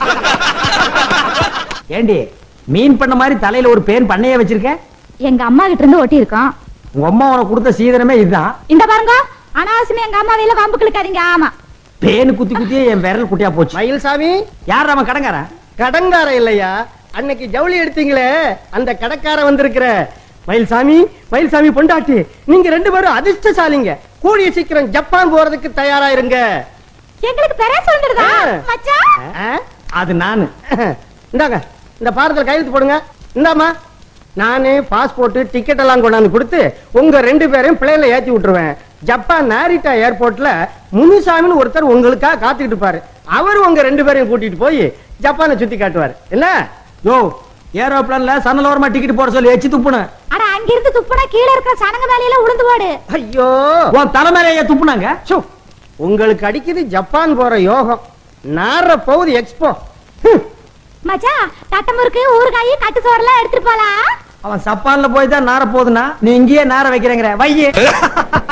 ஏண்டி மீன் பண்ண மாதிரி தலையில ஒரு பேன் பண்ணையே வச்சிருக்க? எங்க அம்மா கிட்ட இருந்து ஒட்டி இருக்கோம். உங்க அம்மா உனக்கு கொடுத்த சீதனமே இதுதான். இந்த பாருங்க, அனாவசியமா எங்க அம்மா வேல வம்பு கிழக்காதீங்க. ஆமா, பேனு குத்தி குத்தியே என் விரல் குட்டியா போச்சு. மயில்சாமி, யார் அவன் கடங்காரன்? கடங்கார இல்லையா, அன்னைக்கு ஜவுளி எடுத்தீங்களே அந்த கடக்கார வந்திருக்கிற. மயில்சாமி, மயில்சாமி பொண்டாட்டி, நீங்க 2 பேரும் அதிர்ஷ்டசாலிங்க. கூடிய சீக்கிரம் ஜப்பான் போறதுக்கு தயாரா இருங்க. எங்களுக்கு பெராசு வந்துடுதா மச்சான்? அது நானு. இந்தாங்க, இந்த பாரத்தில் கையெழுத்து போடுங்க. இந்தாமா, நானே பாஸ்போர்ட் டிக்கெட் எல்லாம் கொண்டாந்து கொடுத்து உங்க 2 பேரையும் பிளேன்ல ஏத்தி விட்டுருவேன். ஜப்பான் நாரிட்டா ஏர்போர்ட்ல முனுசாமின்னு ஒருத்தர் உங்களுக்காக காத்துக்கிட்டு இருப்பாரு. அவர் உங்க 2 பேரையும் கூட்டிட்டு போய் ஜப்பானை சுத்தி காட்டுவார். என்ன யோ, ஏரோப்ளான்ல சன்னலோரமா டிக்கெட் போட சொல்லி எச்சி துப்புன. அட, அங்க இருந்து துப்புனா கீழே இருக்கிற சனங்க மேலையில உளுந்து போடு. ஐயோ, உன் தலைமையிலேயே துப்புனாங்க. சோ, உங்களுக்கு அடிக்குது ஜப்பான் போற யோகம். நார போகுது எக்ஸ்போ. மச்சான், தட்டமுறுக்கு ஊறுகாய் கட்டு சோறெல்லாம் எடுத்துட்டு போலாம். அவன் சப்பான்ல போய் தான் நார போகுதுன்னா நீ இங்கேயே நார வைக்கிறேங்கிற வையே.